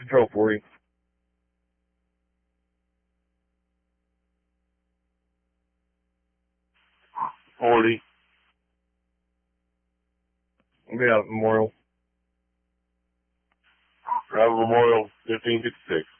Control 40. Forty. We'll be out at Memorial. Drive Memorial 1556.